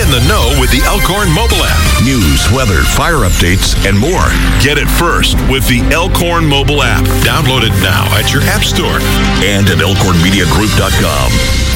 in the know with the Elkhorn mobile app. News, weather, fire updates, and more. Get it first with the Elkhorn mobile app. Download it now at your app store and at elkhornmediagroup.com.